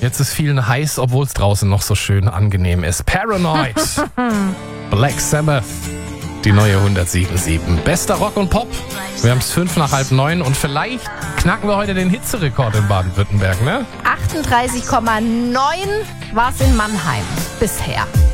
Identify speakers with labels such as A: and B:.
A: Jetzt ist vielen heiß, obwohl es draußen noch so schön angenehm ist. Paranoid. Black Sabbath. Die neue 107.7. Bester Rock und Pop. Wir haben es 8:05 und vielleicht knacken wir heute den Hitzerekord in Baden-Württemberg, ne?
B: 38,9 war es in Mannheim bisher.